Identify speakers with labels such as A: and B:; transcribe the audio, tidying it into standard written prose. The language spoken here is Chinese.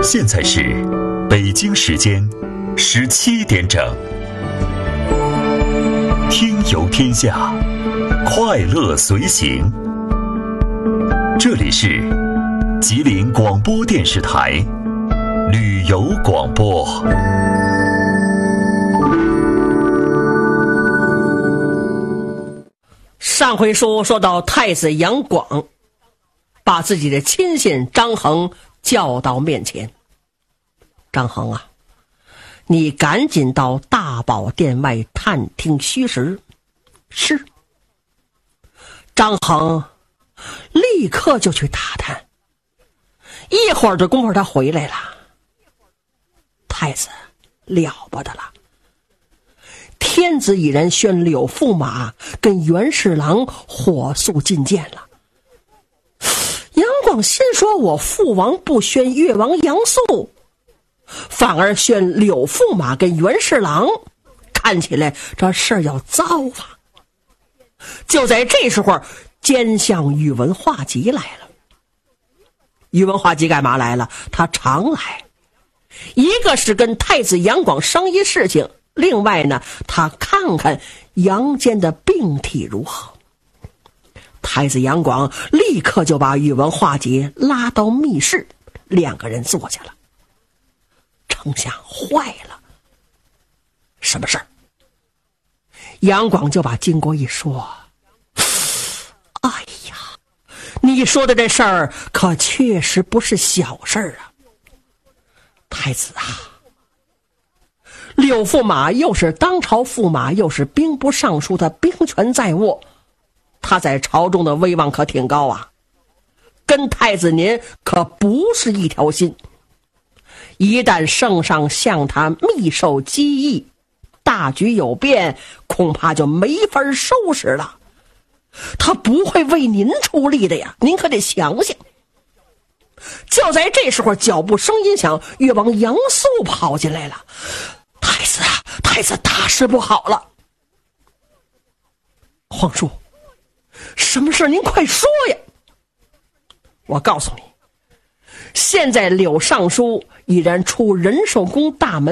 A: 现在是北京时间17点整。听游天下，快乐随行。这里是吉林广播电视台旅游广播。
B: 上回说到太子杨广把自己的亲信张衡叫到面前。张衡啊，你赶紧到大宝殿外探听虚实。是。张衡立刻就去打探，一会儿的功夫他回来了。太子了不得了，天子已然宣柳驸马跟袁侍郎火速觐见了。杨广心说，我父王不宣越王杨素，反而宣柳驸马跟袁侍郎，看起来这事儿要糟啊。就在这时候，监相宇文化及来了。宇文化及干嘛来了？他常来，一个是跟太子杨广商议事情，另外呢，他看看杨坚的病体如何。太子杨广立刻就把宇文化及拉到密室，两个人坐下了。丞相坏了，什么事儿？杨广就把经过一说。哎呀，你说的这事儿可确实不是小事儿啊。太子啊，柳驸马又是当朝驸马，又是兵部尚书，他兵权在握，他在朝中的威望可挺高啊，跟太子您可不是一条心。一旦圣上向他密授机宜，大局有变，恐怕就没法收拾了。他不会为您出力的呀，您可得想想。就在这时候，脚步声音响，越王杨素跑进来了。太子啊，太子大事不好了！皇叔，什么事您快说呀！我告诉你，现在柳尚书已然出仁寿宫大门